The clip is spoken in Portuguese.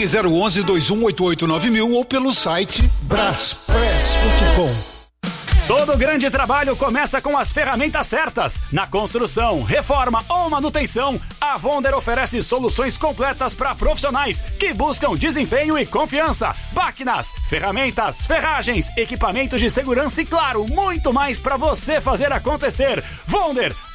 Ligue 011-2188-9000 ou pelo site braspress.com. Todo grande trabalho começa com as ferramentas certas. Na construção, reforma ou manutenção, a Wonder oferece soluções completas para profissionais que buscam desempenho e confiança. Máquinas, ferramentas, ferragens, equipamentos de segurança e, claro, muito mais para você fazer acontecer. Wonder,